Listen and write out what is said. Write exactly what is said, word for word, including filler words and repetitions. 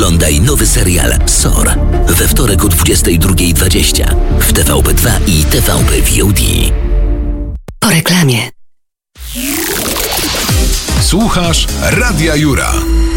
Oglądaj nowy serial SOR we wtorek o dwudziestej drugiej dwadzieścia w T V P dwa i T V P V O D. Po reklamie. Słuchasz Radia Jura.